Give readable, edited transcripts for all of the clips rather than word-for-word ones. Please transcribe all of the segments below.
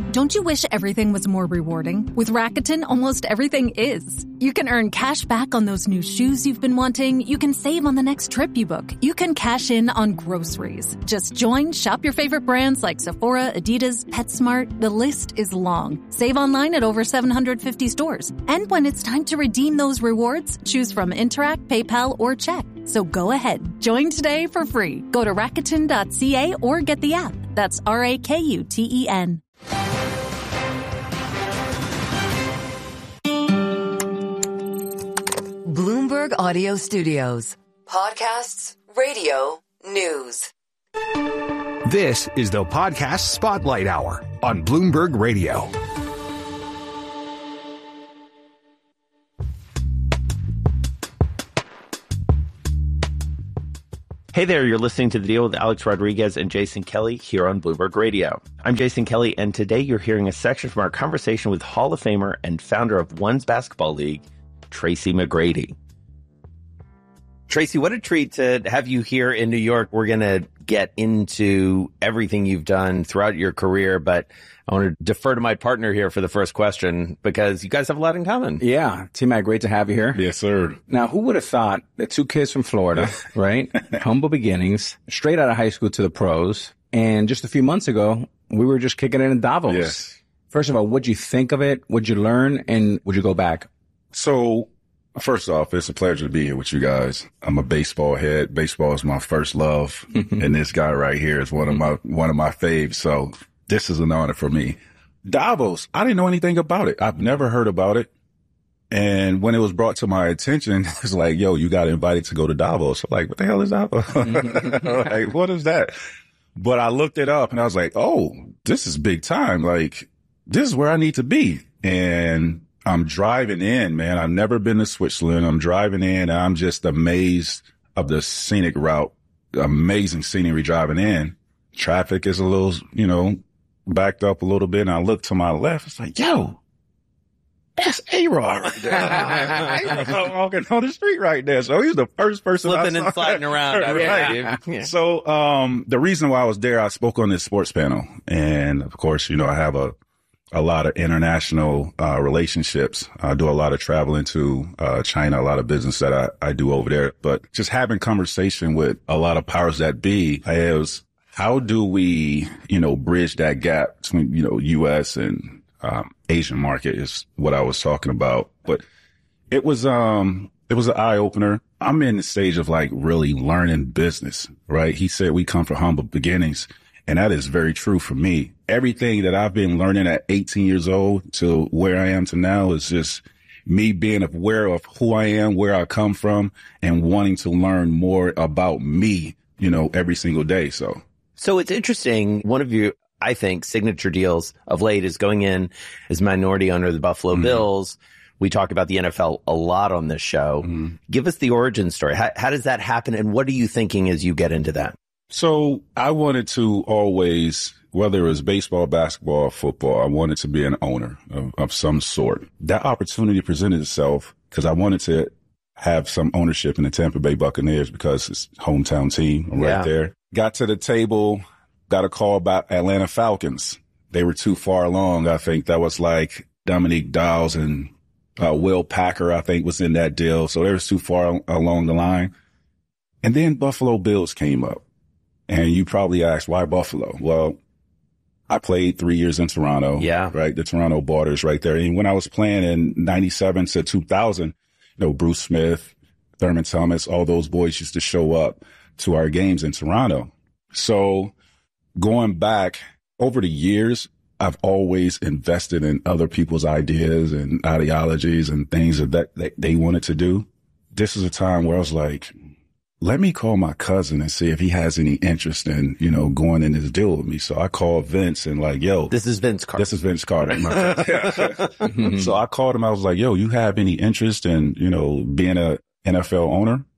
Don't you wish everything was more rewarding? With Rakuten, almost everything is. You can earn cash back on those new shoes you've been wanting. You can save on the next trip you book. You can cash in on groceries. Just join, shop your favorite brands like Sephora, Adidas, PetSmart. The list is long. Save online at over 750 stores. And when it's time to redeem those rewards, choose from Interac, PayPal, or check. So go ahead. Join today for free. Go to Rakuten.ca or get the app. That's Rakuten. Bloomberg Audio Studios. Podcasts, radio, news. This is the Podcast Spotlight Hour on Bloomberg Radio. Hey there, you're listening to The Deal with Alex Rodriguez and Jason Kelly here on Bloomberg Radio. I'm Jason Kelly, and today you're hearing a section from our conversation with Hall of Famer and founder of One's Basketball League, Tracy McGrady. Tracy, what a treat to have you here in New York. We're going to get into everything you've done throughout your career, but I want to defer to my partner here for the first question because you guys have a lot in common. Yeah. T-Mac, great to have you here. Yes, sir. Now, who would have thought that two kids from Florida, right? Humble beginnings, straight out of high school to the pros. And just a few months ago, we were just kicking it in Davos. Yes. First of all, what'd you think of it? What'd you learn? And would you go back? So, first off, it's a pleasure to be here with you guys. I'm a baseball head. Baseball is my first love. And this guy right here is one of my faves. So this is an honor for me. Davos, I didn't know anything about it. I've never heard about it. And when it was brought to my attention, it's like, yo, you got invited to go to Davos. I'm like, what the hell is Davos? Like, what is that? But I looked it up and I was like, oh, this is big time. Like, this is where I need to be. And I'm driving in, man. I've never been to Switzerland. I'm driving in and I'm just amazed of the scenic route. Amazing scenery driving in. Traffic is a little, backed up a little bit. And I look to my left. It's like, yo, that's A-Rod right there. I'm walking on the street right there. So he's the first person flipping and sliding around. Right. Yeah. So, the reason why I was there, I spoke on this sports panel. And of course, I have a lot of international relationships. I do a lot of traveling to China, a lot of business that I do over there. But just having conversation with a lot of powers that be is how do we, bridge that gap between, U.S. and Asian market is what I was talking about. But it was an eye opener. I'm in the stage of like really learning business, right? He said we come from humble beginnings. And that is very true for me. Everything that I've been learning at 18 years old to where I am to now is just me being aware of who I am, where I come from, and wanting to learn more about me, every single day. So it's interesting. One of your, I think, signature deals of late is going in as minority owner of the Buffalo Bills. We talk about the NFL a lot on this show. Give us the origin story. How does that happen? And what are you thinking as you get into that? So I wanted to always, whether it was baseball, basketball, or football, I wanted to be an owner of some sort. That opportunity presented itself because I wanted to have some ownership in the Tampa Bay Buccaneers because it's hometown team right there. Got to the table, got a call about Atlanta Falcons. They were too far along. I think that was like Dominique Dawes and Will Packer, I think, was in that deal. So they was too far along the line. And then Buffalo Bills came up. And you probably asked, why Buffalo? Well, I played 3 years in Toronto. Yeah. Right. The Toronto border's right there. And when I was playing in 97 to 2000, Bruce Smith, Thurman Thomas, all those boys used to show up to our games in Toronto. So going back over the years, I've always invested in other people's ideas and ideologies and things that they wanted to do. This is a time where I was like, let me call my cousin and see if he has any interest in, going in this deal with me. So I called Vince and like, yo. This is Vince Carter. This is Vince Carter. So I called him. I was like, yo, you have any interest in, being a NFL owner?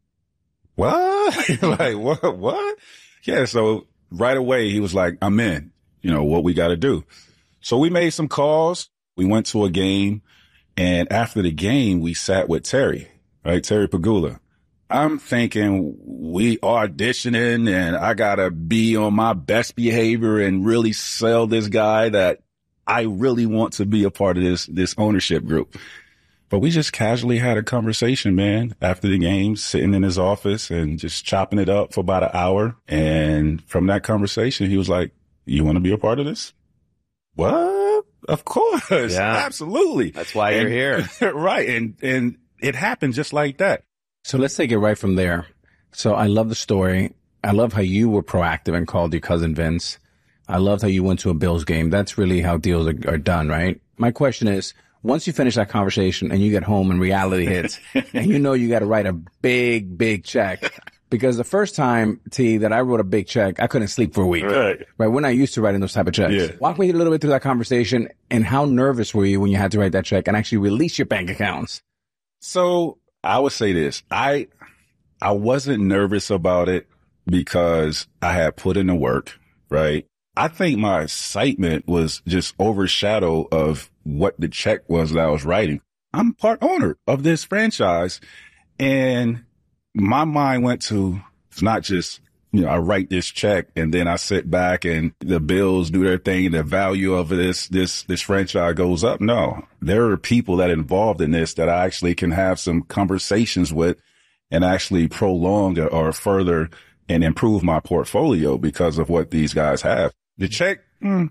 What? Like, what? Yeah. So right away he was like, I'm in, what we got to do. So we made some calls. We went to a game. And after the game, we sat with Terry Pagula. I'm thinking we auditioning and I gotta be on my best behavior and really sell this guy that I really want to be a part of this ownership group. But we just casually had a conversation, man, after the game, sitting in his office and just chopping it up for about an hour. And from that conversation, he was like, you want to be a part of this? What? Of course. Yeah. Absolutely. That's why you're here. Right. And it happened just like that. So let's take it right from there. So I love the story. I love how you were proactive and called your cousin Vince. I loved how you went to a Bills game. That's really how deals are done, right? My question is, once you finish that conversation and you get home and reality hits and you know you got to write a big, big check, because the first time, T, that I wrote a big check, I couldn't sleep for a week. Right. We're not used to writing those type of checks. Yeah. Walk me a little bit through that conversation and how nervous were you when you had to write that check and actually release your bank accounts? So I would say this. I wasn't nervous about it because I had put in the work, right? I think my excitement was just overshadowed of what the check was that I was writing. I'm part owner of this franchise, and my mind went to, it's not just, I write this check and then I sit back and the Bills do their thing and the value of this franchise goes up. No, there are people that are involved in this that I actually can have some conversations with and actually prolong or further and improve my portfolio because of what these guys have. The check,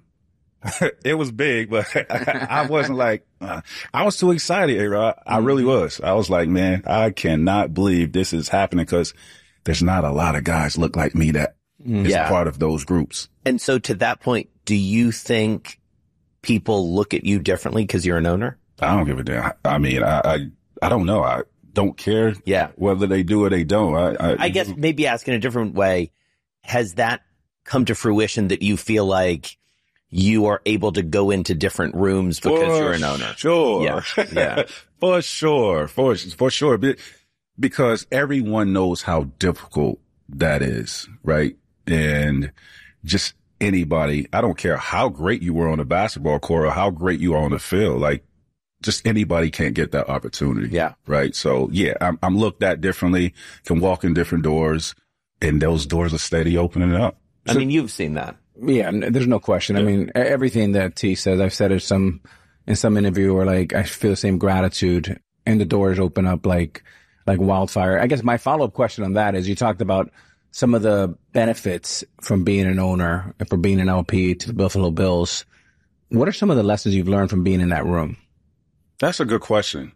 it was big, but I wasn't like, I was too excited, A-Rod. I really was. I was like, man, I cannot believe this is happening because there's not a lot of guys look like me that is part of those groups. And so to that point, do you think people look at you differently because you're an owner? I don't give a damn. I mean, I don't know. I don't care whether they do or they don't. I guess maybe asking a different way, has that come to fruition that you feel like you are able to go into different rooms because you're an owner? Sure. Yeah. For sure. Because everyone knows how difficult that is, right? And just anybody, I don't care how great you were on the basketball court or how great you are on the field, like just anybody can't get that opportunity. Yeah. Right. So I'm looked at differently, can walk in different doors, and those doors are steady opening up. I mean, you've seen that. Yeah, there's no question. Yeah. I mean, everything that T says, I've said it in some interview where like I feel the same gratitude and the doors open up like wildfire. I guess my follow-up question on that is you talked about some of the benefits from being an owner and from being an LP to the Buffalo Bills. What are some of the lessons you've learned from being in that room? That's a good question.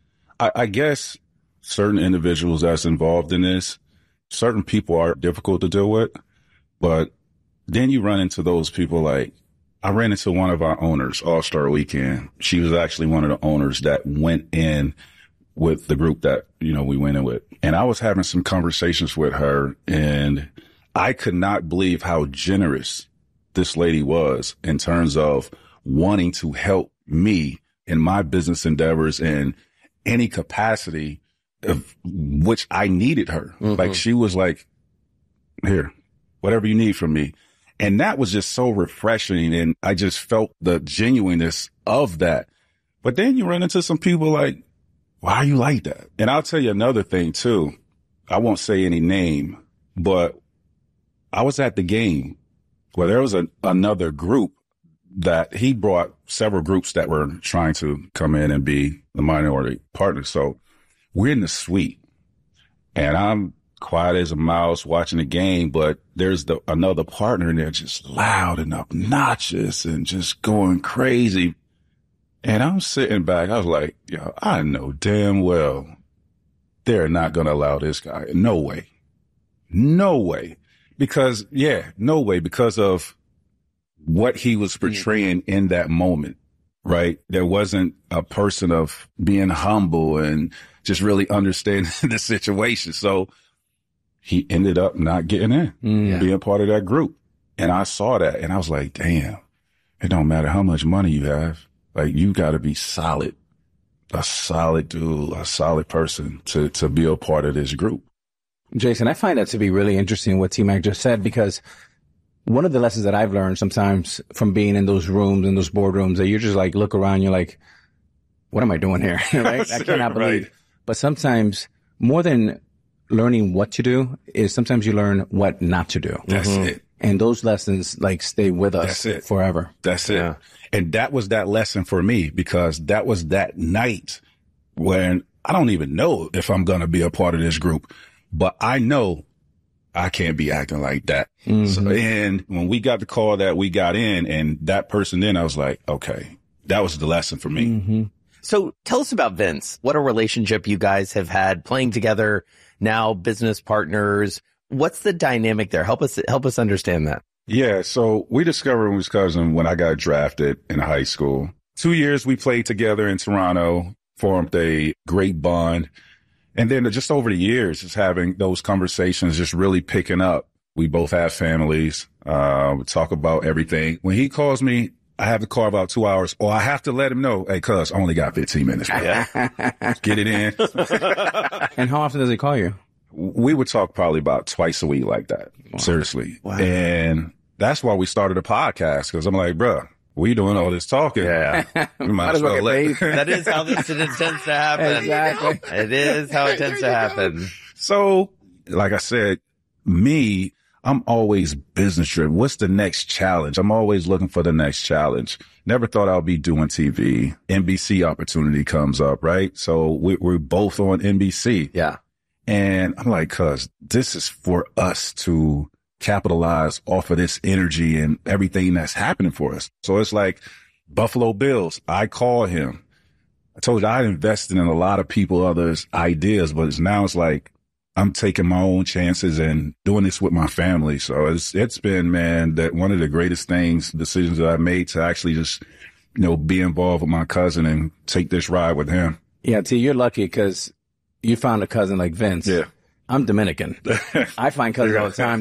I guess certain individuals that's involved in this, certain people are difficult to deal with. But then you run into those people like, I ran into one of our owners, All-Star Weekend. She was actually one of the owners that went in with the group that, we went in with. And I was having some conversations with her, and I could not believe how generous this lady was in terms of wanting to help me in my business endeavors in any capacity of which I needed her. Mm-hmm. Like she was like, here, whatever you need from me. And that was just so refreshing. And I just felt the genuineness of that. But then you run into some people like, why are you like that? And I'll tell you another thing too. I won't say any name, but I was at the game where there was another group that he brought several groups that were trying to come in and be the minority partner. So we're in the suite and I'm quiet as a mouse watching the game, but there's another partner and they're just loud and obnoxious and just going crazy. And I'm sitting back. I was like, I know damn well they're not going to allow this guy. No way. No way. Because of what he was portraying in that moment, right? There wasn't a person of being humble and just really understanding the situation. So he ended up not getting in, being part of that group. And I saw that and I was like, damn, it don't matter how much money you have. Like you got to be solid, a solid dude, a solid person to be a part of this group. Jason, I find that to be really interesting what T-Mac just said, because one of the lessons that I've learned sometimes from being in those rooms, in those boardrooms, that you just like look around, you're like, what am I doing here? Right? I cannot believe. Right. But sometimes more than learning what to do is sometimes you learn what not to do. That's it. And those lessons like stay with us forever. That's it. Yeah. And that was that lesson for me, because that was that night when I don't even know if I'm going to be a part of this group, but I know I can't be acting like that. Mm-hmm. So, and when we got the call that we got in and that person then, I was like, okay, that was the lesson for me. Mm-hmm. So tell us about Vince. What a relationship you guys have had playing together, now business partners. What's the dynamic there? Help us understand that. Yeah. So we discovered his cousin when I got drafted in high school. 2 years we played together in Toronto, formed a great bond. And then just over the years, just having those conversations, just really picking up. We both have families. We talk about everything. When he calls me, I have to carve out 2 hours, or I have to let him know, hey, cuz, I only got 15 minutes, bro. Get it in. And how often does he call you? We would talk probably about twice a week like that. Wow. Seriously. Wow. And that's why we started a podcast, because I'm like, bro, we doing all this talking. Yeah. We might as well That is how this tends to happen. Exactly. It is how it tends to happen. So, like I said, I'm always business driven. What's the next challenge? I'm always looking for the next challenge. Never thought I'll be doing TV. NBC opportunity comes up, right? So we're both on NBC. Yeah. And I'm like, cuz this is for us to capitalize off of this energy and everything that's happening for us. So it's like Buffalo Bills. I call him. I told you I invested in a lot of people, others' ideas, but now it's like I'm taking my own chances and doing this with my family. So it's been, man, that one of the greatest decisions that I made to actually just, be involved with my cousin and take this ride with him. Yeah, T, you're lucky because you found a cousin like Vince. Yeah. I'm Dominican. I find cousins all the time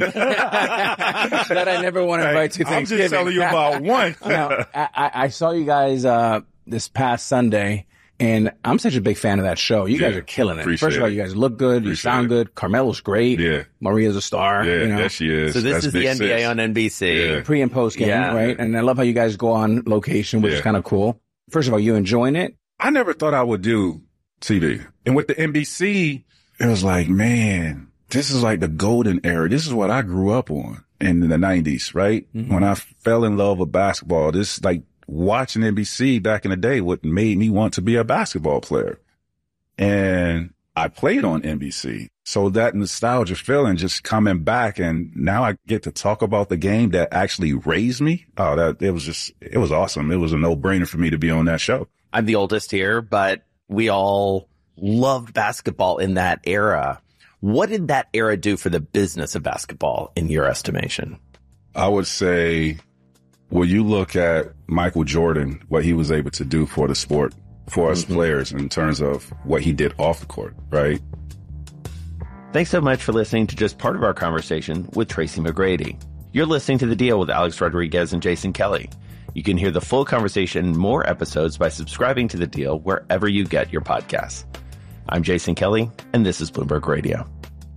that I never want to invite to Thanksgiving. I'm just telling you about one. Now, I saw you guys this past Sunday, and I'm such a big fan of that show. You guys are killing it. First of all, you guys look good. You sound good. Carmelo's great. Yeah. Maria's a star. Yeah, yes, she is. So this is the NBA on NBC. Yeah. Pre and post game, right? And I love how you guys go on location, which is kind of cool. First of all, you enjoying it? I never thought I would do TV. And with the NBC, it was like, man, this is like the golden era. This is what I grew up on in the 90s, right? Mm-hmm. When I fell in love with basketball, this like watching NBC back in the day, what made me want to be a basketball player. And I played on NBC. So that nostalgia feeling just coming back, and now I get to talk about the game that actually raised me. Oh, it was awesome. It was a no-brainer for me to be on that show. I'm the oldest here, but we all loved basketball in that era. What did that era do for the business of basketball in your estimation? I would say, well, you look at Michael Jordan, what he was able to do for the sport, for us players in terms of what he did off the court, right? Thanks so much for listening to just part of our conversation with Tracy McGrady. You're listening to The Deal with Alex Rodriguez and Jason Kelly. You can hear the full conversation and more episodes by subscribing to The Deal wherever you get your podcasts. I'm Jason Kelly, and this is Bloomberg Radio.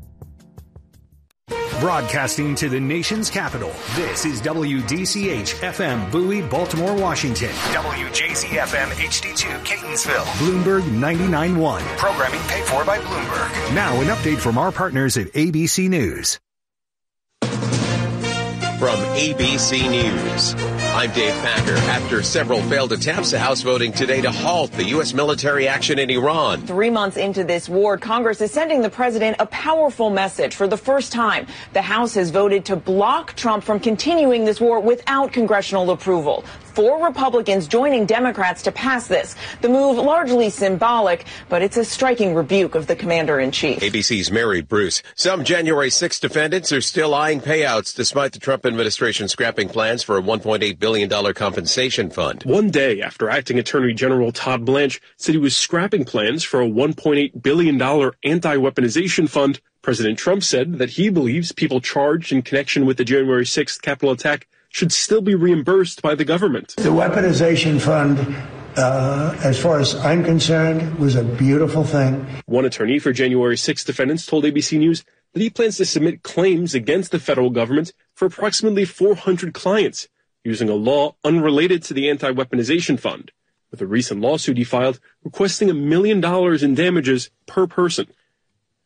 Broadcasting to the nation's capital, this is WDCH-FM Bowie, Baltimore, Washington. WJZ-FM HD2 Catonsville. Bloomberg 99.1. Programming paid for by Bloomberg. Now an update from our partners at ABC News. From ABC News, I'm Dave Packer. After several failed attempts, the House voting today to halt the U.S. military action in Iran. 3 months into this war, Congress is sending the president a powerful message. For the first time, the House has voted to block Trump from continuing this war without congressional approval. 4 Republicans joining Democrats to pass this. The move largely symbolic, but it's a striking rebuke of the commander-in-chief. ABC's Mary Bruce. Some January 6 defendants are still eyeing payouts despite the Trump administration scrapping plans for a $1.8 billion compensation fund. One day after Acting Attorney General Todd Blanche said he was scrapping plans for a $1.8 billion anti-weaponization fund, President Trump said that he believes people charged in connection with the January 6th Capitol attack should still be reimbursed by the government. The weaponization fund, as far as I'm concerned, was a beautiful thing. One attorney for January 6 defendants told ABC News that he plans to submit claims against the federal government for approximately 400 clients using a law unrelated to the anti-weaponization fund, with a recent lawsuit he filed requesting $1 million in damages per person.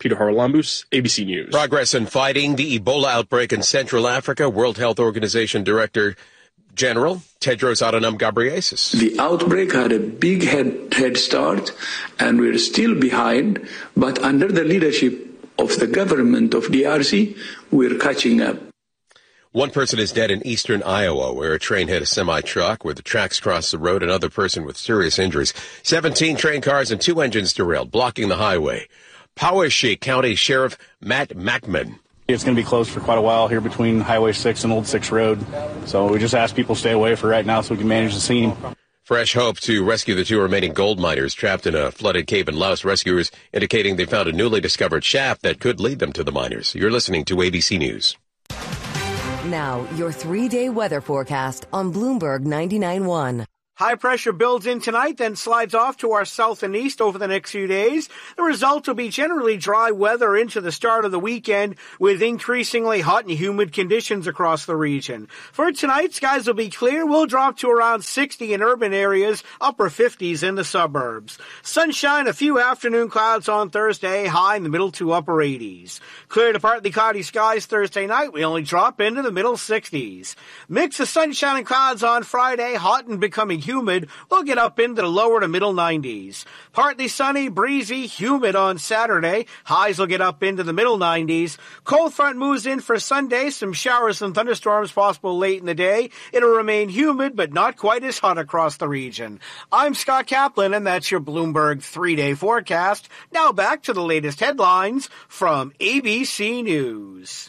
Peter Haralambous, ABC News. Progress in fighting the Ebola outbreak in Central Africa. World Health Organization Director General Tedros Adhanom Ghebreyesus. The outbreak had a big head start, and we're still behind, but under the leadership of the government of DRC, we're catching up. One person is dead in eastern Iowa, where a train hit a semi-truck where the tracks crossed the road. Another person with serious injuries. 17 train cars and 2 engines derailed, blocking the highway. Poweshiek County Sheriff Matt Mackman. It's going to be closed for quite a while here between Highway 6 and Old 6 Road. So we just ask people to stay away for right now so we can manage the scene. Fresh hope to rescue the 2 remaining gold miners trapped in a flooded cave in Laos. Rescuers indicating they found a newly discovered shaft that could lead them to the miners. You're listening to ABC News. Now, your 3-day weather forecast on Bloomberg 99.1. High pressure builds in tonight, then slides off to our south and east over the next few days. The result will be generally dry weather into the start of the weekend with increasingly hot and humid conditions across the region. For tonight, skies will be clear. We'll drop to around 60 in urban areas, upper 50s in the suburbs. Sunshine, a few afternoon clouds on Thursday, high in the middle to upper 80s. Clear to partly cloudy skies Thursday night. We only drop into the middle 60s. Mix of sunshine and clouds on Friday, hot and becoming humid. We'll get up into the lower to middle 90s. Partly sunny, breezy, humid on Saturday. Highs will get up into the middle 90s. Cold front moves in for Sunday. Some showers and thunderstorms possible late in the day. It'll remain humid, but not quite as hot across the region. I'm Scott Kaplan, and that's your Bloomberg 3-day forecast. Now back to the latest headlines from ABC News.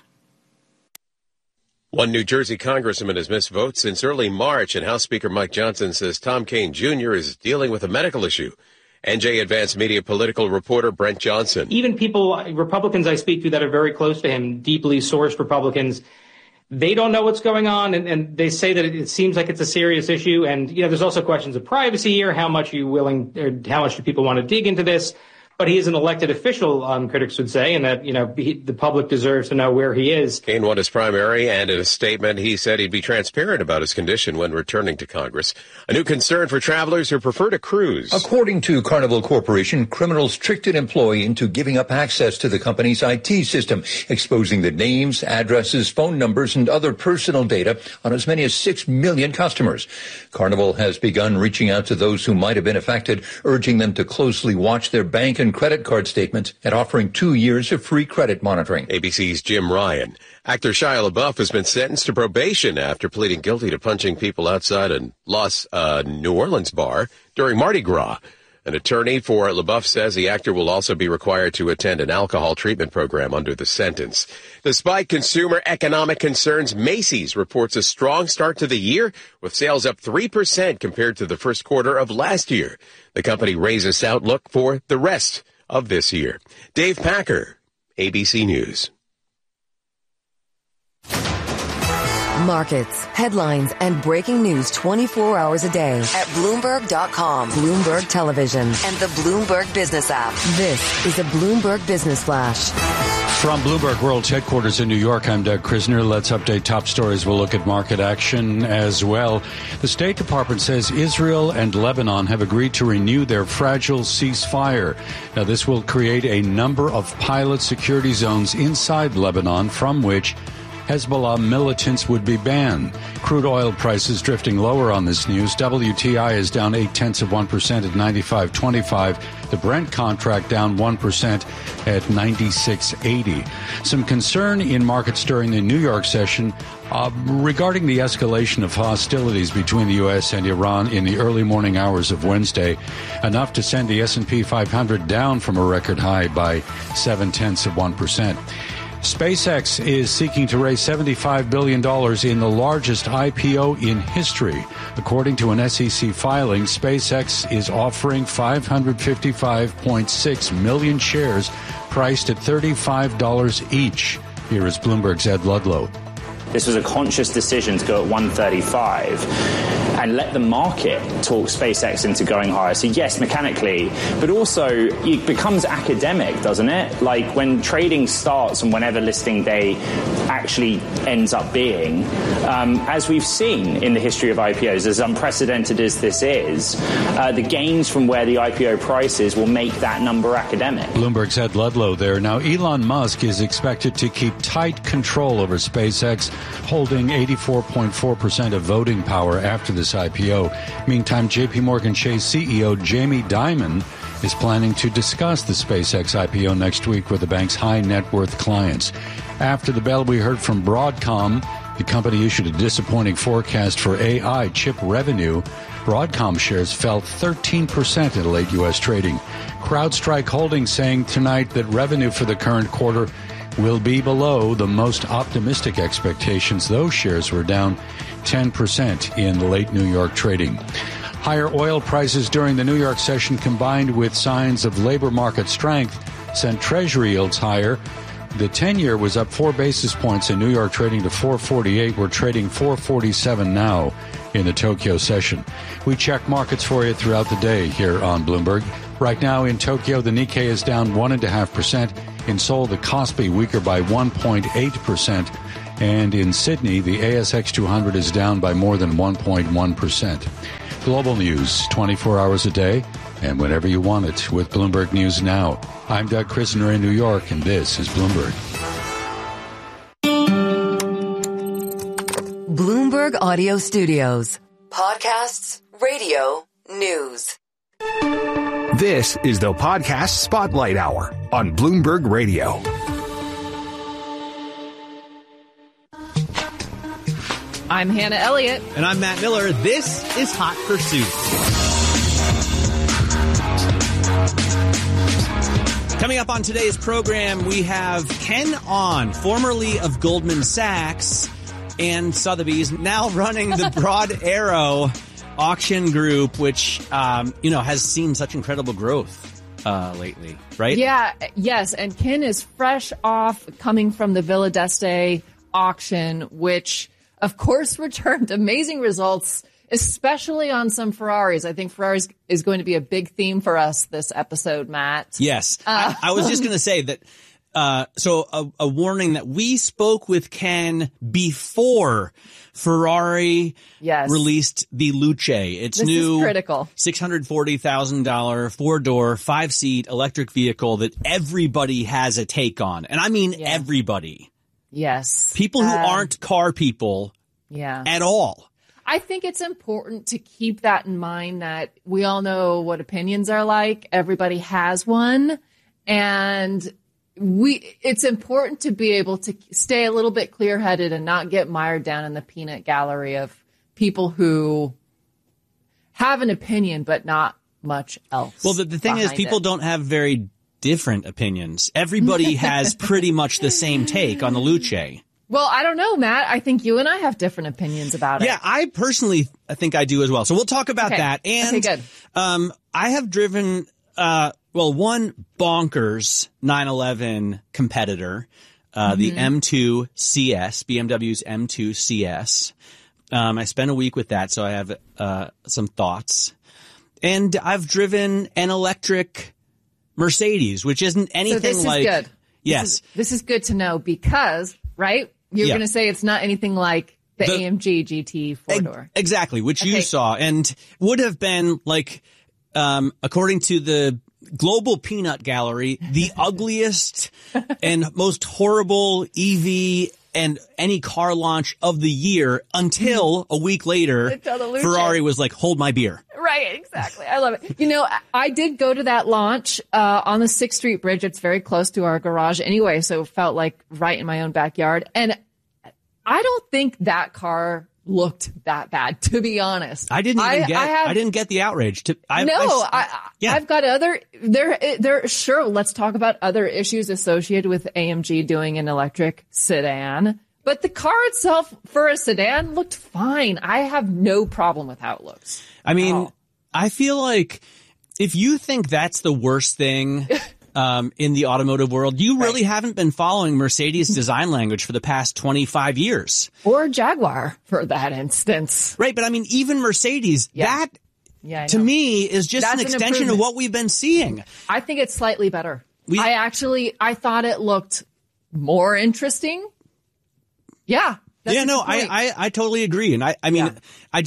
One New Jersey congressman has missed votes since early March, and House Speaker Mike Johnson says Tom Kean Jr. is dealing with a medical issue. NJ Advance Media political reporter Brent Johnson. Even people, Republicans I speak to that are very close to him, deeply sourced Republicans, they don't know what's going on, and they say that it seems like it's a serious issue. And, there's also questions of privacy here. How much are you willing, or how much do people want to dig into this? But he is an elected official, critics would say, and that, the public deserves to know where he is. Kean won his primary, and in a statement, he said he'd be transparent about his condition when returning to Congress. A new concern for travelers who prefer to cruise. According to Carnival Corporation, criminals tricked an employee into giving up access to the company's IT system, exposing the names, addresses, phone numbers, and other personal data on as many as 6 million customers. Carnival has begun reaching out to those who might have been affected, urging them to closely watch their bank and credit card statements and offering 2 years of free credit monitoring. ABC's Jim Ryan. Actor Shia LaBeouf has been sentenced to probation after pleading guilty to punching people outside a New Orleans bar during Mardi Gras. An attorney for LaBeouf says the actor will also be required to attend an alcohol treatment program under the sentence. Despite consumer economic concerns, Macy's reports a strong start to the year, with sales up 3% compared to the first quarter of last year. The company raises outlook for the rest of this year. Dave Packer, ABC News. Markets, headlines, and breaking news 24 hours a day at Bloomberg.com, Bloomberg Television, and the Bloomberg Business app. This is a Bloomberg Business Flash. From Bloomberg World's headquarters in New York, I'm Doug Krisner. Let's update top stories. We'll look at market action as well. The State Department says Israel and Lebanon have agreed to renew their fragile ceasefire. Now, this will create a number of pilot security zones inside Lebanon from which Hezbollah militants would be banned. Crude oil prices drifting lower on this news. WTI is down 0.8% at 95.25. The Brent contract down 1% at 96.80. Some concern in markets during the New York session regarding the escalation of hostilities between the U.S. and Iran in the early morning hours of Wednesday, enough to send the S&P 500 down from a record high by 0.7%. SpaceX is seeking to raise $75 billion in the largest IPO in history. According to an SEC filing, SpaceX is offering 555.6 million shares priced at $35 each. Here is Bloomberg's Ed Ludlow. This was a conscious decision to go at 135. and let the market talk SpaceX into going higher. So yes, mechanically, but also it becomes academic, doesn't it? Like when trading starts and whenever listing day actually ends up being, as we've seen in the history of IPOs, as unprecedented as this is, the gains from where the IPO price is will make that number academic. Bloomberg's Ed Ludlow there. Now, Elon Musk is expected to keep tight control over SpaceX, holding 84.4% of voting power after this IPO. Meantime, JP Morgan Chase CEO Jamie Dimon is planning to discuss the SpaceX IPO next week with the bank's high net worth clients. After the bell, we heard from Broadcom. The company issued a disappointing forecast for AI chip revenue. Broadcom shares fell 13% in late U.S. trading. CrowdStrike Holdings saying tonight that revenue for the current quarter will be below the most optimistic expectations. Those shares were down 10% in late New York trading. Higher oil prices during the New York session combined with signs of labor market strength sent Treasury yields higher. The 10-year was up 4 basis points in New York, trading to 448. We're trading 447 now in the Tokyo session. We check markets for you throughout the day here on Bloomberg. Right now in Tokyo, the Nikkei is down 1.5%. In Seoul, the Kospi weaker by 1.8%. And in Sydney, the ASX 200 is down by more than 1.1%. Global news 24 hours a day and whenever you want it with Bloomberg News Now. I'm Doug Krisner in New York, and this is Bloomberg. Bloomberg Audio Studios. Podcasts, radio, news. This is the Podcast Spotlight Hour on Bloomberg Radio. I'm Hannah Elliott. And I'm Matt Miller. This is Hot Pursuit. Coming up on today's program, we have Ken On, formerly of Goldman Sachs and Sotheby's, now running the Broad Arrow auction group, which, has seen such incredible growth lately, right? Yeah, yes. And Ken is fresh off coming from the Villa d'Este auction, which, of course, returned amazing results, especially on some Ferraris. I think Ferraris is going to be a big theme for us this episode, Matt. Yes. I was just going to say that, so a warning that we spoke with Ken before Ferrari released the Luce. Its this new is critical. $640,000 4-door, 5-seat electric vehicle that everybody has a take on. And I mean everybody. Yes. People who aren't car people at all. I think it's important to keep that in mind, that we all know what opinions are like. Everybody has one. And it's important to be able to stay a little bit clear-headed and not get mired down in the peanut gallery of people who have an opinion but not much else. Well, the thing is, people don't have very different opinions. Everybody has pretty much the same take on the Luce. Well, I don't know, Matt. I think you and I have different opinions about it. Yeah, I personally think I do as well. So we'll talk about that. And good. I have driven, one bonkers 911 competitor, the M2 CS, BMW's M2 CS. I spent a week with that, so I have some thoughts. And I've driven an electric Mercedes, which isn't anything like. Good. Yes. This is good to know because, right? You're going to say it's not anything like the AMG GT 4-door. Exactly, which you saw and would have been like, according to the Global Peanut Gallery, the ugliest and most horrible EV and any car launch of the year until a week later, Ferrari was like, hold my beer. Right, exactly. I love it. You know, I did go to that launch on the 6th Street Bridge. It's very close to our garage anyway, so it felt like right in my own backyard. And I don't think that car looked that bad, to be honest. I didn't get the outrage. I've got there. Sure, let's talk about other issues associated with AMG doing an electric sedan. But the car itself for a sedan looked fine. I have no problem with how it looks. I mean, I feel like if you think that's the worst thing in the automotive world. You really haven't been following Mercedes design language for the past 25 years. Or Jaguar, for that instance. Right, but I mean, even Mercedes, that to me is just an extension of what we've been seeing. I think it's slightly better. I thought it looked more interesting. Yeah. I totally agree. And I mean,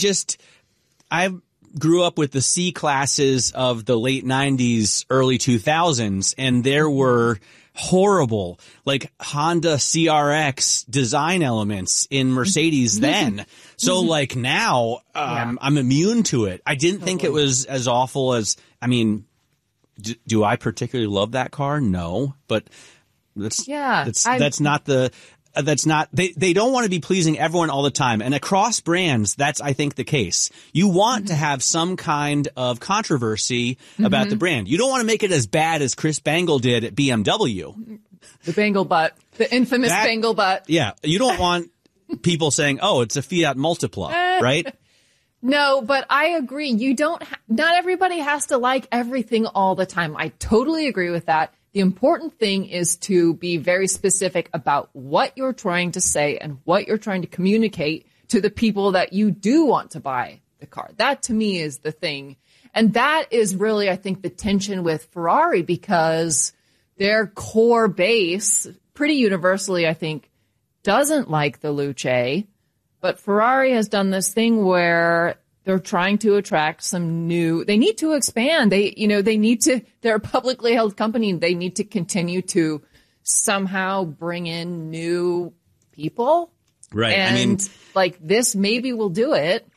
I grew up with the C classes of the late 90s, early 2000s, and there were horrible, like Honda CRX design elements in Mercedes then. So like now, I'm immune to it. I didn't think it was as awful as, I mean, do I particularly love that car? No, but that's not the, they don't want to be pleasing everyone all the time. And across brands, that's, I think, the case. You want to have some kind of controversy about the brand. You don't want to make it as bad as Chris Bangle did at BMW. The Bangle butt. The infamous Bangle butt. Yeah. You don't want people saying, oh, it's a Fiat Multipla, right? No, but I agree. Not everybody has to like everything all the time. I totally agree with that. The important thing is to be very specific about what you're trying to say and what you're trying to communicate to the people that you do want to buy the car. That, to me, is the thing. And that is really, I think, the tension with Ferrari, because their core base, pretty universally, I think, doesn't like the Luce. But Ferrari has done this thing where they're trying to attract some new, they need to expand. They're a publicly held company. They need to continue to somehow bring in new people. Right. And like this maybe will do it.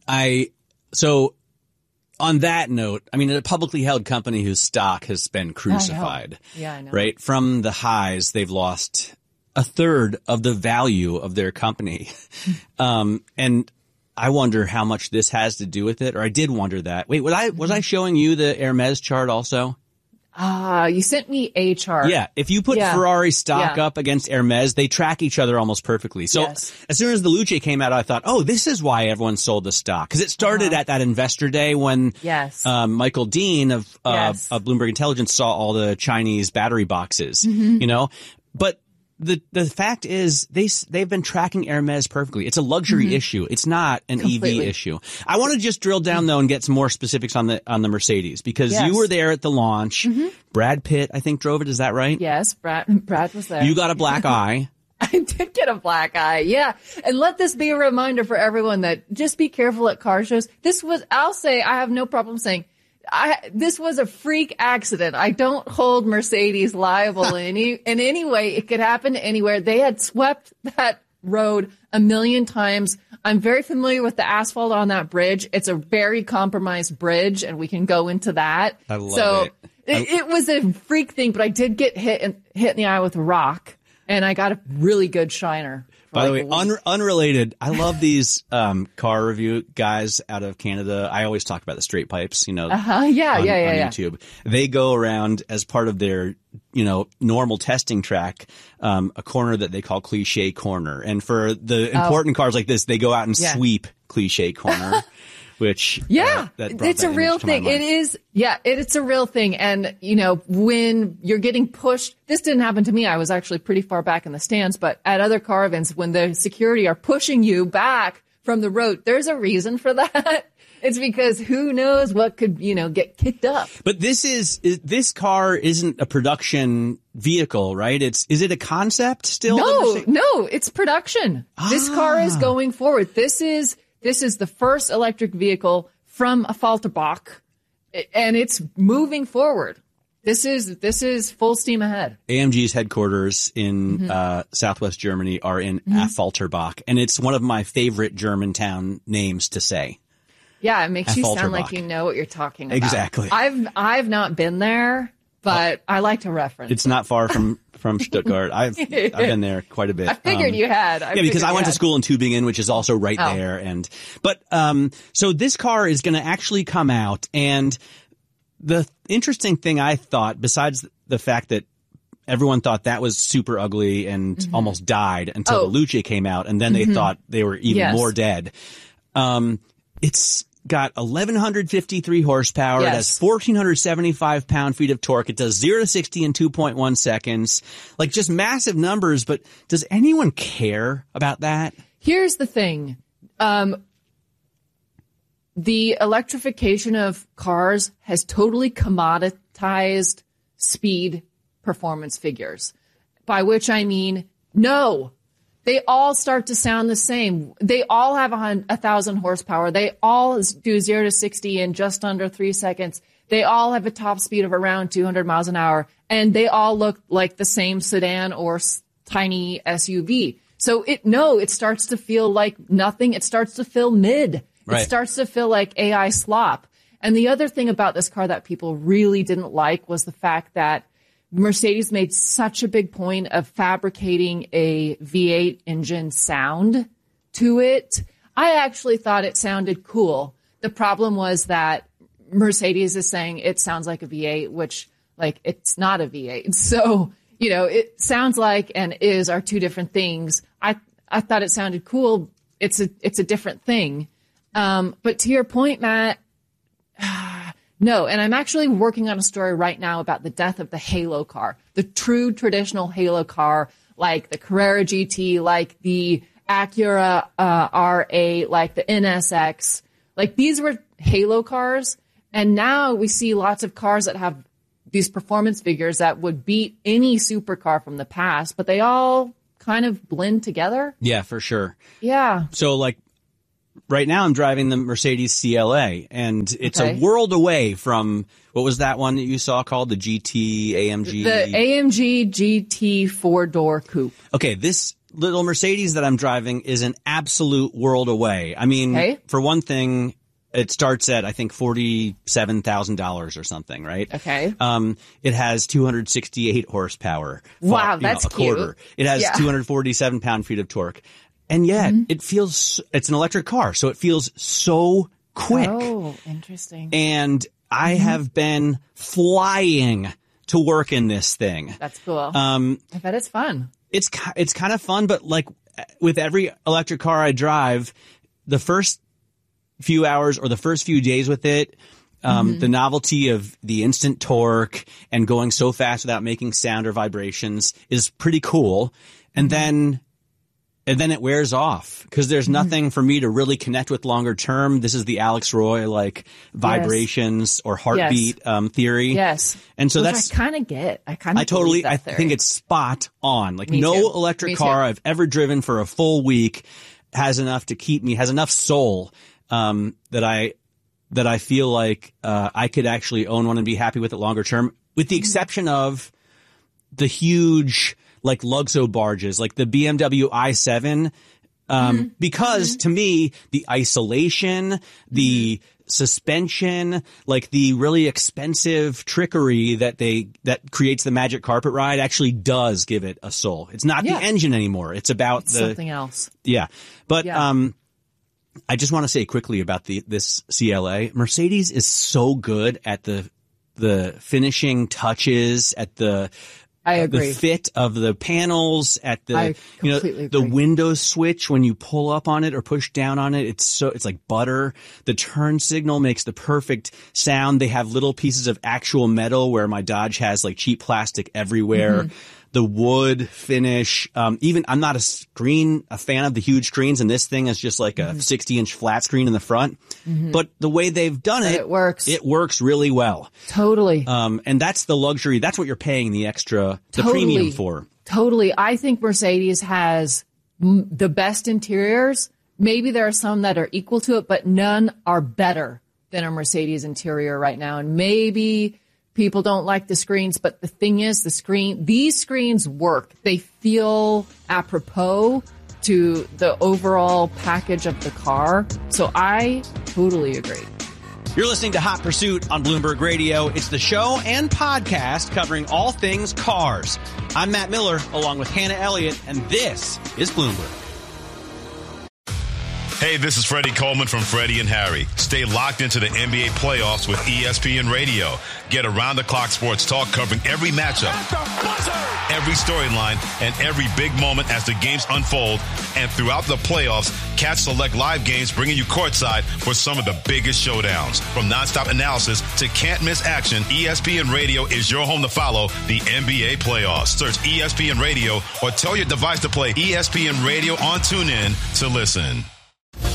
So on that note, I mean, a publicly held company whose stock has been crucified. I know. Right. From the highs, they've lost a third of the value of their company. And I wonder how much this has to do with it, or I did wonder that. Wait, was I showing you the Hermes chart also? You sent me a chart. Yeah, if you put Ferrari stock up against Hermes, they track each other almost perfectly. So as soon as the Luce came out, I thought, oh, this is why everyone sold the stock. Because it started at that investor day when Michael Dean of Bloomberg Intelligence saw all the Chinese battery boxes, you know? But the fact is they've been tracking Hermes perfectly. It's a luxury issue. It's not an EV issue. I want to just drill down though and get some more specifics on the Mercedes, because you were there at the launch. Brad Pitt, I think, drove it. Is that right? Yes, Brad was there. You got a black eye. I did get a black eye. Yeah. And let this be a reminder for everyone that just be careful at car shows. I'll say, I have no problem saying, this was a freak accident. I don't hold Mercedes liable in any way. It could happen anywhere. They had swept that road a million times. I'm very familiar with the asphalt on that bridge. It's a very compromised bridge, and we can go into that. I love it. It was a freak thing, but I did get hit in the eye with a rock, and I got a really good shiner. By the way, unrelated, I love these car review guys out of Canada. I always talk about the straight pipes, on YouTube. They go around as part of their, normal testing track, a corner that they call Cliche Corner. And for the important cars like this, they go out and sweep Cliche Corner. Which it's a real thing. It is. Yeah, it's a real thing. And, when you're getting pushed, this didn't happen to me. I was actually pretty far back in the stands, but at other car events, when the security are pushing you back from the road, there's a reason for that. It's because who knows what could, get kicked up. But this car isn't a production vehicle, right? Is it a concept still? No, it's production. This car is going forward. This is the first electric vehicle from a Falterbach, and it's moving forward. This is full steam ahead. AMG's headquarters in Southwest Germany are in Affalterbach, and it's one of my favorite Germantown names to say. Yeah, it makes you sound like you know what you're talking about. Exactly. I've not been there, but I like to reference. It's not far from Stuttgart. I've been there quite a bit. I figured you had. Because I went to school in Tübingen, which is also right there. But so this car is going to actually come out. And the interesting thing I thought, besides the fact that everyone thought that was super ugly and almost died until the Luce came out, and then they thought they were even more dead. got 1,153 horsepower. Yes. It has 1,475 pound-feet of torque. It does 0 to 60 in 2.1 seconds. Like, just massive numbers, but does anyone care about that? Here's the thing. The electrification of cars has totally commoditized speed performance figures, by which I mean, no. They all start to sound the same. They all have 1,000 horsepower. They all do 0 to 60 in just under 3 seconds. They all have a top speed of around 200 miles an hour. And they all look like the same sedan or tiny SUV. So it starts to feel like nothing. It starts to feel mid. Right. It starts to feel like AI slop. And the other thing about this car that people really didn't like was the fact that Mercedes made such a big point of fabricating a V8 engine sound to it. I actually thought it sounded cool. The problem was that Mercedes is saying it sounds like a V8, which, like, it's not a V8. So, it sounds like and are two different things. I thought it sounded cool. It's a different thing. But to your point, Matt, no, and I'm actually working on a story right now about the death of the Halo car, the true traditional Halo car, like the Carrera GT, like the Acura RA, like the NSX. Like, these were Halo cars, and now we see lots of cars that have these performance figures that would beat any supercar from the past, but they all kind of blend together. Yeah, for sure. Yeah. So, like, right now I'm driving the Mercedes CLA, and it's a world away from, what was that one that you saw called the GT AMG? The AMG GT 4-door coupe. Okay, this little Mercedes that I'm driving is an absolute world away. I mean, for one thing, it starts at, I think, $47,000 or something, right? Okay. It has 268 horsepower. Wow, that's a quarter. cute. It has 247 pound-feet of torque. And yet, it's an electric car, so it feels so quick. Oh, interesting. And I have been flying to work in this thing. That's cool. I bet it's fun. It's kind of fun, but like with every electric car I drive, the first few hours or the first few days with it, the novelty of the instant torque and going so fast without making sound or vibrations is pretty cool. And then it wears off because there's nothing for me to really connect with longer term. This is the Alex Roy, like, vibrations or heartbeat theory. Yes. And so which that's, I kind of get. I think it's spot on. Like, no electric car I've ever driven for a full week has enough to keep me, has enough soul, that I feel like, I could actually own one and be happy with it longer term, with the exception of the huge, like, Luxo barges, like the BMW i7, because to me, the isolation, the suspension, like the really expensive trickery that creates the magic carpet ride actually does give it a soul. It's not the engine anymore. It's about something else. Yeah. But, I just want to say quickly about this CLA. Mercedes is so good at the finishing touches, at the fit of the panels, at the the window switch when you pull up on it or push down on it. It's like butter. The turn signal makes the perfect sound. They have little pieces of actual metal where my Dodge has, like, cheap plastic everywhere. The wood finish, even I'm not a fan of the huge screens, and this thing is just like a 60-inch flat screen in the front. But the way they've done it works. It works really well. Totally. And that's the luxury. That's what you're paying the premium for. Totally. I think Mercedes has the best interiors. Maybe there are some that are equal to it, but none are better than a Mercedes interior right now. And maybe people don't like the screens, but the thing is, these screens work. They feel apropos to the overall package of the car. So I totally agree. You're listening to Hot Pursuit on Bloomberg Radio. It's the show and podcast covering all things cars. I'm Matt Miller, along with Hannah Elliott, and this is Bloomberg. Hey, this is Freddie Coleman from Freddie and Harry. Stay locked into the NBA playoffs with ESPN Radio. Get around-the-clock sports talk covering every matchup, every storyline, and every big moment as the games unfold. And throughout the playoffs, catch select live games bringing you courtside for some of the biggest showdowns. From nonstop analysis to can't-miss action, ESPN Radio is your home to follow the NBA playoffs. Search ESPN Radio or tell your device to play ESPN Radio on TuneIn to listen.